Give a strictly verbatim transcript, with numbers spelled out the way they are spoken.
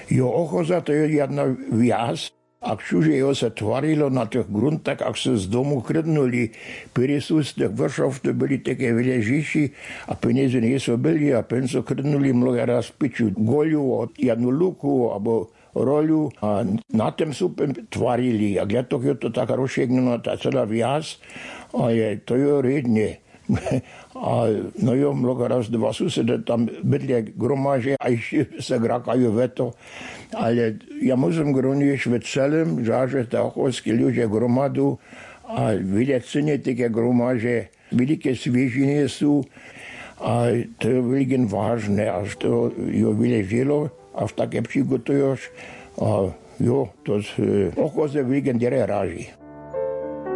Jo ochoza to je jedna viac. Ak čuže jeho sa tvarilo na tých gruntách, ak sa z domu krdnuli peresús tých vršov, to byli také veľežiši a peniaze nie sú byli a penso krdnuli mnoho raz piču goľu, jednu luku alebo roľu a na tém sú tvarili. A gliatok je to tak rozšegnulo, tá celá viac a je to je redne. A no jo, mnoho raz dva susede tam bydlia gromaže a ešte sa grakajú veto. Ale ja musím gronieš ve celém, že tá ochovskí ľudia gromadu a vidia cene také gromaže, veľké sviežiny sú a to je veľmi vážne, až to jo vyležilo a v také přigotuješ a jo, to z ochoze veľmi dere ráži.